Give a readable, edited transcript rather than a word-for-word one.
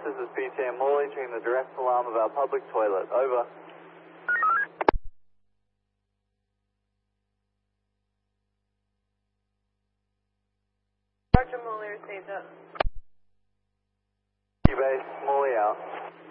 this is PTM Morley checking the direct alarm of our public toilet. Over. Roger, Morley received it. Base, Morley out.